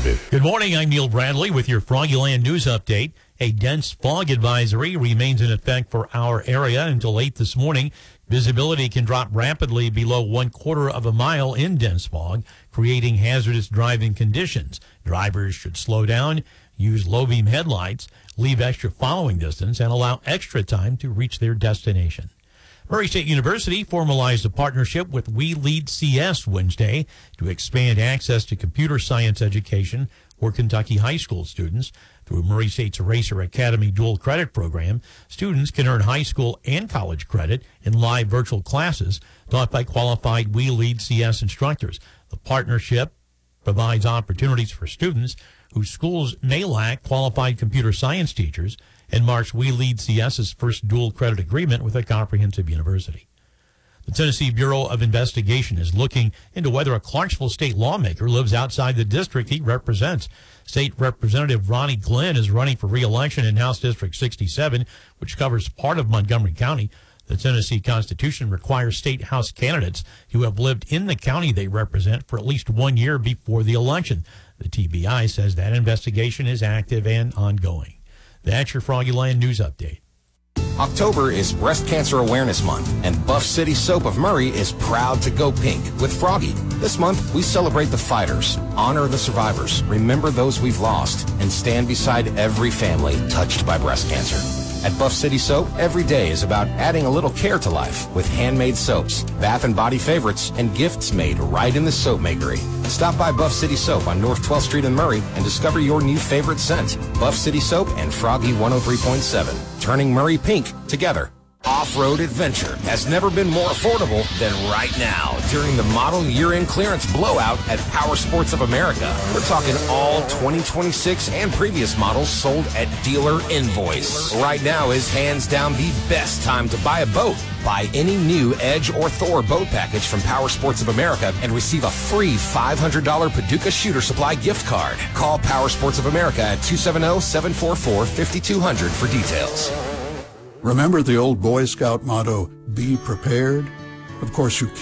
it. Good morning. I'm Neil Bradley with your Froggyland News Update. A dense fog advisory remains in effect for our area until 8 this morning. Visibility can drop rapidly below 1/4 of a mile in dense fog, creating hazardous driving conditions. Drivers should slow down, use low-beam headlights, leave extra following distance, and allow extra time to reach their destination. Murray State University formalized a partnership with We Lead CS Wednesday to expand access to computer science education for Kentucky high school students. Through Murray State's Eraser Academy dual credit program, students can earn high school and college credit in live virtual classes taught by qualified We Lead CS instructors. The partnership provides opportunities for students whose schools may lack qualified computer science teachers and marks We Lead CS's first dual credit agreement with a comprehensive university. The Tennessee Bureau of Investigation is looking into whether a Clarksville state lawmaker lives outside the district he represents. State Representative Ronnie Glenn is running for re-election in House District 67, which covers part of Montgomery County. The Tennessee Constitution requires state House candidates who have lived in the county they represent for at least 1 year before the election. The TBI says that investigation is active and ongoing. That's your Froggyland News Update. October is Breast Cancer Awareness Month, and Buff City Soap of Murray is proud to go pink with Froggy. This month, we celebrate the fighters, honor the survivors, remember those we've lost, and stand beside every family touched by breast cancer. At Buff City Soap, every day is about adding a little care to life with handmade soaps, bath and body favorites, and gifts made right in the soap makery. Stop by Buff City Soap on North 12th Street in Murray and discover your new favorite scent. Buff City Soap and Froggy 103.7, turning Murray pink together. Off-road adventure has never been more affordable than right now during the model year-end clearance blowout at Power Sports of America. We're talking all 2026 and previous models sold at dealer invoice. Right now is hands down the best time to buy a boat. Buy any new Edge or Thor boat package from Power Sports of America and receive a free $500 Paducah Shooter Supply gift card. Call Power Sports of America at 270-744-5200 for details. Remember the old Boy Scout motto, be prepared? Of course you